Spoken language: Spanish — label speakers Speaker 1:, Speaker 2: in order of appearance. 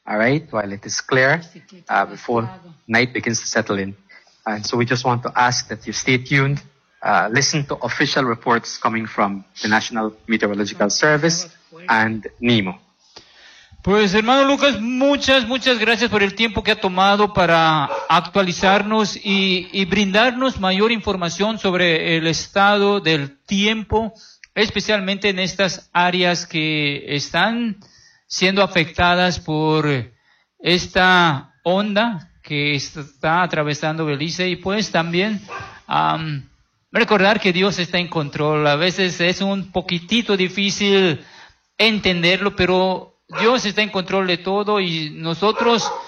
Speaker 1: all right, while it is clear, before night begins to settle in. And so we just want to ask that you stay tuned, listen to official reports coming from the National Meteorological Service and NEMO.
Speaker 2: Pues hermano Lucas, muchas gracias por el tiempo que ha tomado para actualizarnos y brindarnos mayor información sobre el estado del tiempo, especialmente en estas áreas que están siendo afectadas por esta onda que está atravesando Belice, y pues también recordar que Dios está en control. A veces es un poquitito difícil entenderlo, pero Dios está en control de todo y nosotros